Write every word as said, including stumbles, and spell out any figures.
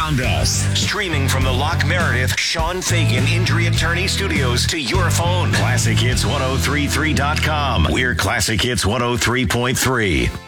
around us. Streaming from the Lock Meredith Sean Fagan Injury Attorney Studios to your phone. Classic Hits ten thirty-three dot com. We're Classic Hits one oh three point three.